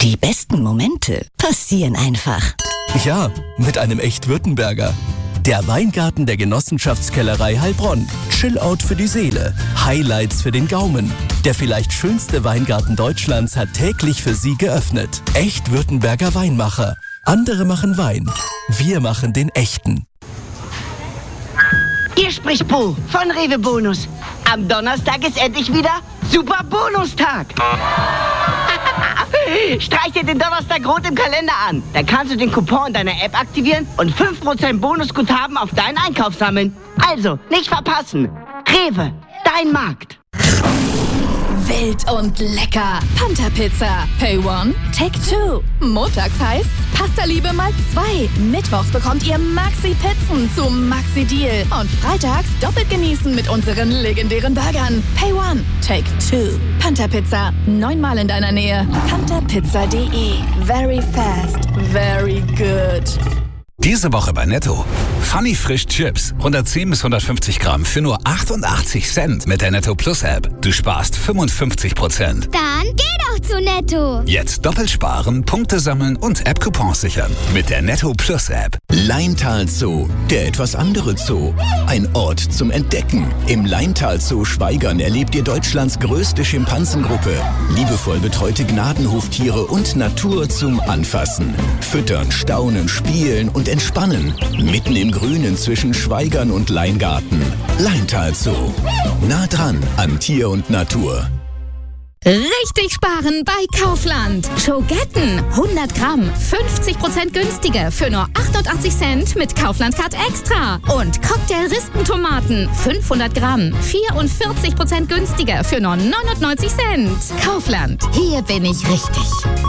Die besten Momente passieren einfach. Ja, mit einem Echt-Württemberger. Der Weingarten der Genossenschaftskellerei Heilbronn. Chillout für die Seele. Highlights für den Gaumen. Der vielleicht schönste Weingarten Deutschlands hat täglich für Sie geöffnet. Echt-Württemberger Weinmacher. Andere machen Wein. Wir machen den echten. Hier spricht Bo von Rewe Bonus. Am Donnerstag ist endlich wieder Super Bonustag. Streich dir den Donnerstag rot im Kalender an. Dann kannst du den Coupon in deiner App aktivieren und 5% Bonusguthaben auf deinen Einkauf sammeln. Also, nicht verpassen. Rewe, dein Markt. Wild und lecker. Panther Pizza. Pay one, take two. Montags heißt's Pasta Liebe mal 2. Mittwochs bekommt ihr Maxi Pizzen zu Maxi Deal. Und freitags doppelt genießen mit unseren legendären Burgern. Pay one, take two. Panther Pizza. 9-mal in deiner Nähe. pantherpizza.de. Very fast, very good. Diese Woche bei Netto. Funny Frisch Chips. 110 bis 150 Gramm für nur 88 Cent mit der Netto Plus App. Du sparst 55%. Dann geh doch zu Netto. Jetzt doppelt sparen, Punkte sammeln und App-Coupons sichern. Mit der Netto Plus App. Leintal Zoo. Der etwas andere Zoo. Ein Ort zum Entdecken. Im Leintal Zoo Schwaigern erlebt ihr Deutschlands größte Schimpansengruppe. Liebevoll betreute Gnadenhoftiere und Natur zum Anfassen. Füttern, staunen, spielen und entspannen. Mitten im Grünen zwischen Schwaigern und Leingarten. Leintal Zoo. Nah dran an Tier und Natur. Richtig sparen bei Kaufland. Schogetten 100 Gramm, 50% günstiger für nur 88 Cent mit Kaufland Card Extra. Und Cocktail-Rispentomaten 500 Gramm, 44% günstiger für nur 99 Cent. Kaufland, hier bin ich richtig.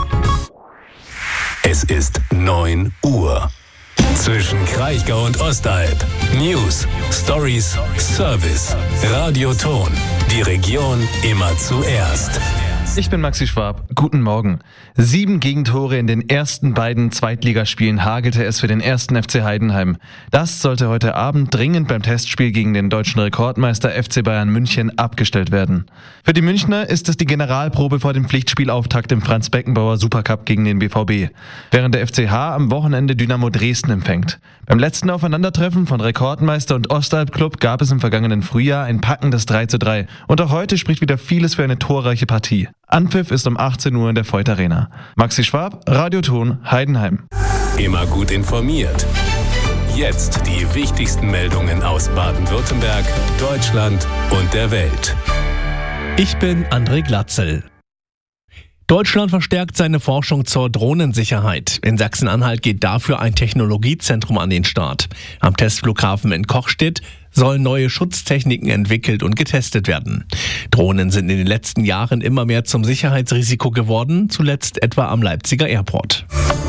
Es ist 9 Uhr. Zwischen Kraichgau und Ostalb. News, Stories, Service. Radioton. Die Region immer zuerst. Ich bin Maxi Schwab. Guten Morgen. 7 Gegentore in den ersten beiden Zweitligaspielen hagelte es für den 1. FC Heidenheim. Das sollte heute Abend dringend beim Testspiel gegen den deutschen Rekordmeister FC Bayern München abgestellt werden. Für die Münchner ist es die Generalprobe vor dem Pflichtspielauftakt im Franz-Beckenbauer Supercup gegen den BVB, während der FCH am Wochenende Dynamo Dresden empfängt. Beim letzten Aufeinandertreffen von Rekordmeister und Ostalb-Club gab es im vergangenen Frühjahr ein packendes 3:3 und auch heute spricht wieder vieles für eine torreiche Partie. Anpfiff ist um 18 Uhr in der Voith Arena. Maxi Schwab, Radioton, Heidenheim. Immer gut informiert. Jetzt die wichtigsten Meldungen aus Baden-Württemberg, Deutschland und der Welt. Ich bin André Glatzel. Deutschland verstärkt seine Forschung zur Drohnensicherheit. In Sachsen-Anhalt geht dafür ein Technologiezentrum an den Start. Am Testflughafen in Kochstedt sollen neue Schutztechniken entwickelt und getestet werden. Drohnen sind in den letzten Jahren immer mehr zum Sicherheitsrisiko geworden, zuletzt etwa am Leipziger Airport.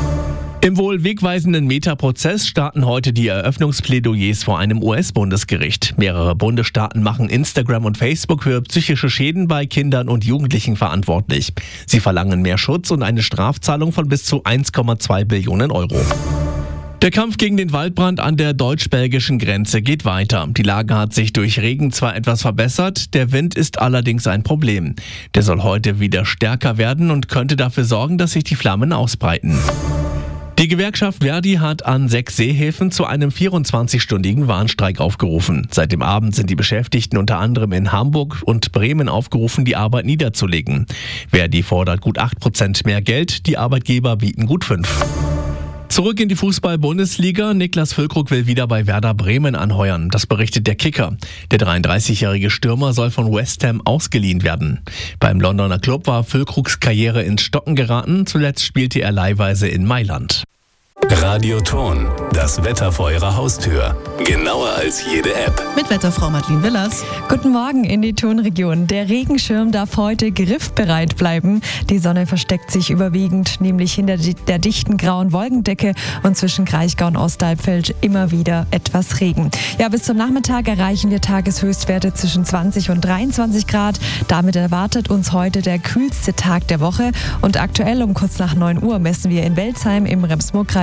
Im wohl wegweisenden Meta-Prozess starten heute die Eröffnungsplädoyers vor einem US-Bundesgericht. Mehrere Bundesstaaten machen Instagram und Facebook für psychische Schäden bei Kindern und Jugendlichen verantwortlich. Sie verlangen mehr Schutz und eine Strafzahlung von bis zu 1,2 Billionen Euro. Der Kampf gegen den Waldbrand an der deutsch-belgischen Grenze geht weiter. Die Lage hat sich durch Regen zwar etwas verbessert, der Wind ist allerdings ein Problem. Der soll heute wieder stärker werden und könnte dafür sorgen, dass sich die Flammen ausbreiten. Die Gewerkschaft Verdi hat an 6 Seehäfen zu einem 24-stündigen Warnstreik aufgerufen. Seit dem Abend sind die Beschäftigten unter anderem in Hamburg und Bremen aufgerufen, die Arbeit niederzulegen. Verdi fordert gut 8% mehr Geld, die Arbeitgeber bieten gut 5%. Zurück in die Fußball-Bundesliga. Niklas Füllkrug will wieder bei Werder Bremen anheuern. Das berichtet der Kicker. Der 33-jährige Stürmer soll von West Ham ausgeliehen werden. Beim Londoner Club war Füllkrugs Karriere ins Stocken geraten. Zuletzt spielte er leihweise in Mailand. Radioton. Das Wetter vor Ihrer Haustür. Genauer als jede App. Mit Wetterfrau Madeleine Willers. Guten Morgen in die Tonregion. Der Regenschirm darf heute griffbereit bleiben. Die Sonne versteckt sich überwiegend, nämlich hinter der dichten grauen Wolkendecke und zwischen Kraichgau und Ostalb fällt immer wieder etwas Regen. Ja, bis zum Nachmittag erreichen wir Tageshöchstwerte zwischen 20 und 23 Grad. Damit erwartet uns heute der kühlste Tag der Woche und aktuell um kurz nach 9 Uhr messen wir in Welzheim im Rems-Murr-Kreis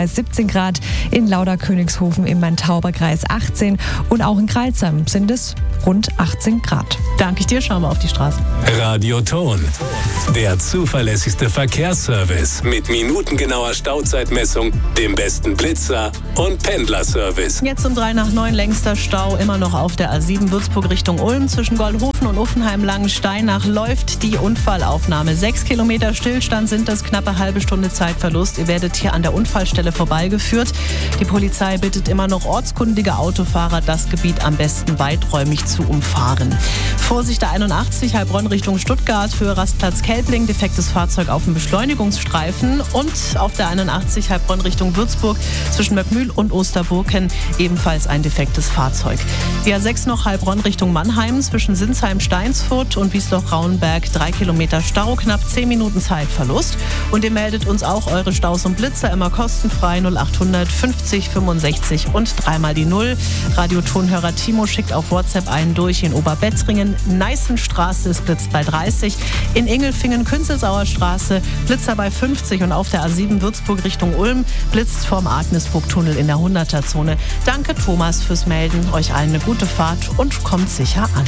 Kreis 17 Grad, in Lauderkönigshofen im Main-Tauber-Kreis 18 und auch in Crailsheim sind es rund 18 Grad. Danke ich dir, schauen wir auf die Straße. Radioton, der zuverlässigste Verkehrsservice mit minutengenauer Stauzeitmessung, dem besten Blitzer und Pendlerservice. Jetzt um 8:03 längster Stau immer noch auf der A7 Würzburg Richtung Ulm. Zwischen Goldhofen und Uffenheim-Langensteinach läuft die Unfallaufnahme. 6 Kilometer Stillstand sind das, knappe halbe Stunde Zeitverlust. Ihr werdet hier an der Unfallstelle vorbeigeführt. Die Polizei bittet immer noch ortskundige Autofahrer, das Gebiet am besten weiträumig zu umfahren. Vorsicht der 81 Heilbronn Richtung Stuttgart für Rastplatz Kelbling, defektes Fahrzeug auf dem Beschleunigungsstreifen. Und auf der 81 Heilbronn Richtung Würzburg zwischen Möckmühl und Osterburken ebenfalls ein defektes Fahrzeug. Die A6 noch Heilbronn Richtung Mannheim zwischen Sinsheim-Steinsfurt und Wiesloch-Rauenberg 3 Kilometer Stau, knapp 10 Minuten Zeitverlust. Und ihr meldet uns auch eure Staus und Blitzer immer kostenfrei 0800 50 65 und 3 die 0. Radiotonhörer Timo schickt auf WhatsApp einen durch in Oberbettringen. Neißenstraße ist Blitz bei 30. In Ingelfingen Künzelsauer Straße Blitzer bei 50 und auf der A7 Würzburg Richtung Ulm blitzt vorm Agnesburg-Tunnel in der 100er-Zone. Danke Thomas fürs Melden. Euch allen eine gute Fahrt und kommt sicher an.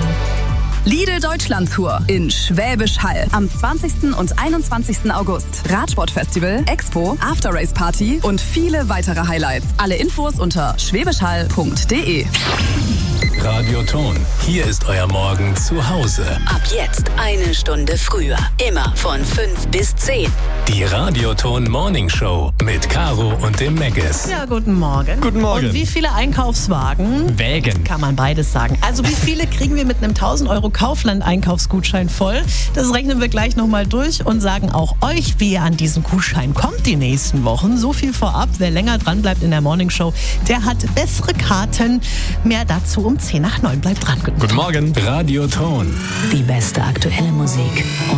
Lidl Deutschland Tour in Schwäbisch Hall am 20. und 21. August. Radsportfestival, Expo, After-Race Party und viele weitere Highlights. Alle Infos unter schwäbischhall.de. Radioton, hier ist euer Morgen zu Hause. Ab jetzt 1 Stunde früher. Immer von 5 bis 10. Die Radioton Morning Show mit Caro und dem Megges. Ja, guten Morgen. Guten Morgen. Und wie viele Einkaufswagen? Wägen. Kann man beides sagen. Also wie viele kriegen wir mit einem 1000 € Kaufland-Einkaufsgutschein voll? Das rechnen wir gleich nochmal durch und sagen auch euch, wie ihr an diesen Gutschein kommt die nächsten Wochen. So viel vorab. Wer länger dran bleibt in der Morning Show, der hat bessere Karten. Mehr dazu um 10:10. Bleibt dran. Guten Morgen. Radioton. Die beste aktuelle Musik.